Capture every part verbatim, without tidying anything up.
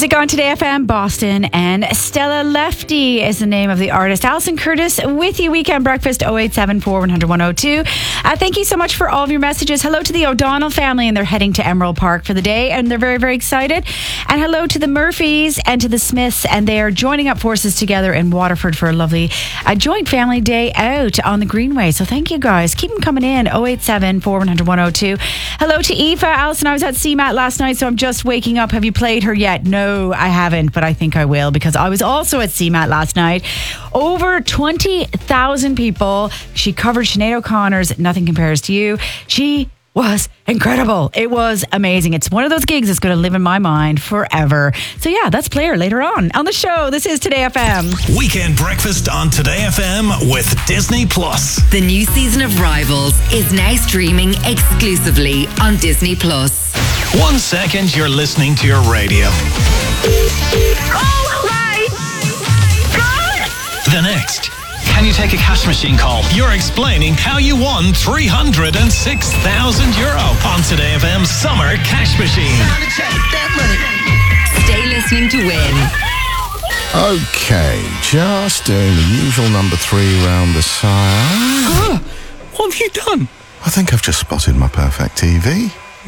Music on Today F M, Boston, and Stella Lefty is the name of the artist. Alison Curtis with you, Weekend Breakfast, oh eight seven four, one hundred, one oh two. Uh, thank you so much for all of your messages. Hello to the O'Donnell family, and they're heading to Emerald Park for the day, and they're very, very excited. And hello to the Murphys and to the Smiths, and they are joining up forces together in Waterford for a lovely uh, joint family day out on the Greenway. So thank you guys. Keep them coming in, oh eight seven four, one hundred, one oh two. Hello to Aoife. Alison, I was at C MAT last night, so I'm just waking up. Have you played her yet? No, I haven't, but I think I will, because I was also at C MAT last night. Over twenty thousand people. She covered Sinead O'Connor's Nothing Compares to You. She was incredible. It was amazing. It's one of those gigs that's going to live in my mind forever. So yeah, that's play her later on on the show. This is Today F M. Weekend Breakfast on Today F M with Disney Plus. The new season of Rivals is now streaming exclusively on Disney Plus. One second you're listening to your radio. Oh my God! The next, can you take a cash machine call? You're explaining how you won three hundred six thousand euro on Today F M's Summer Cash Machine. Stay listening to win. Okay, just doing the usual number three round the sire. Ah, what have you done? I think I've just spotted my perfect T V.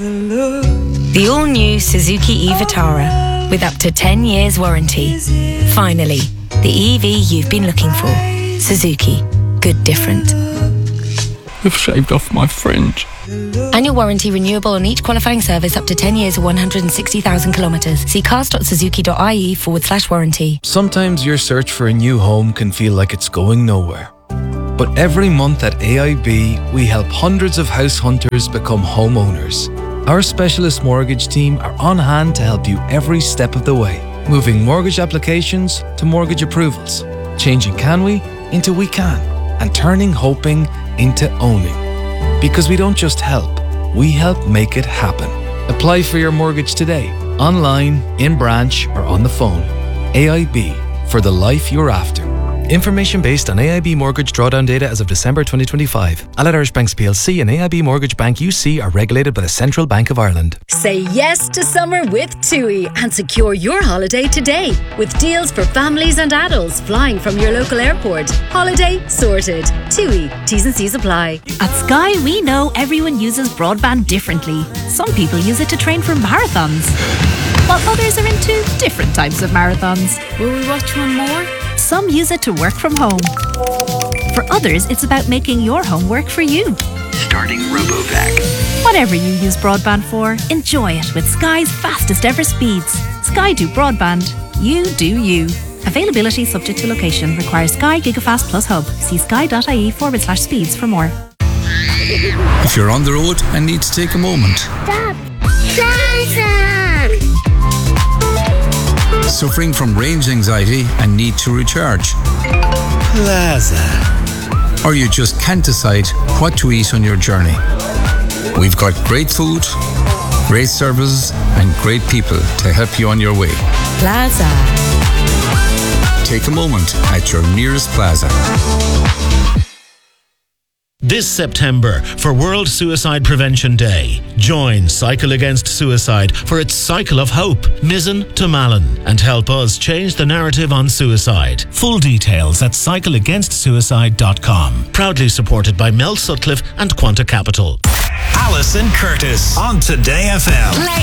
The all-new Suzuki e-Vitara with up to ten years warranty. Finally, the E V you've been looking for. Suzuki. Good different. You've shaved off my fringe. Annual warranty renewable on each qualifying service up to ten years or one hundred sixty thousand kilometres. See cars.suzuki.ie forward slash warranty. Sometimes your search for a new home can feel like it's going nowhere. But every month at A I B, we help hundreds of house hunters become homeowners. Our specialist mortgage team are on hand to help you every step of the way, moving mortgage applications to mortgage approvals, changing can we into we can, and turning hoping into owning. Because we don't just help, we help make it happen. Apply for your mortgage today, online, in branch, or on the phone. A I B, for the life you're after. Information based on A I B mortgage drawdown data as of December twenty twenty-five. Allied Irish Banks P L C and A I B Mortgage Bank U C are regulated by the Central Bank of Ireland. Say yes to summer with TUI and secure your holiday today with deals for families and adults flying from your local airport. Holiday sorted. TUI. T's and C's apply. At Sky, we know everyone uses broadband differently. Some people use it to train for marathons, while others are into different types of marathons. Will we watch one more? Some use it to work from home. For others, it's about making your home work for you. Starting RoboVac. Whatever you use broadband for, enjoy it with Sky's fastest ever speeds. Sky do broadband. You do you. Availability subject to location. Requires Sky Gigafast Plus Hub. See sky.ie forward slash speeds for more. If you're on the road and need to take a moment. Stop! Plaza! Suffering from range anxiety and need to recharge. Plaza. Or you just can't decide what to eat on your journey. We've got great food, great services, and great people to help you on your way. Plaza. Take a moment at your nearest Plaza. This September, for World Suicide Prevention Day, join Cycle Against Suicide for its Cycle of Hope, Mizzen to Malin, and help us change the narrative on suicide. Full details at cycle against suicide dot com. Proudly supported by Mel Sutcliffe and Quanta Capital. Alison Curtis on Today F M. Play